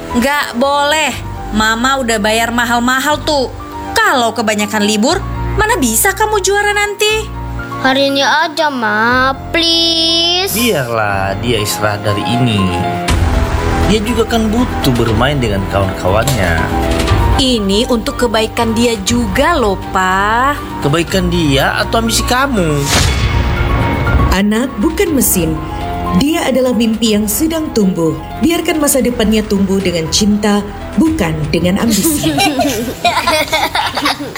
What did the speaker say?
Nggak boleh. Mama udah bayar mahal-mahal tuh. Kalau kebanyakan libur, mana bisa kamu juara nanti? Hari ini aja, Ma, please. Biarlah dia istirahat dari ini. Dia juga kan butuh bermain dengan kawan-kawannya. Ini untuk kebaikan dia juga loh, Pa. Kebaikan dia atau ambisi kamu? Anak bukan mesin. Dia adalah mimpi yang sedang tumbuh. Biarkan masa depannya tumbuh dengan cinta, bukan dengan ambisi.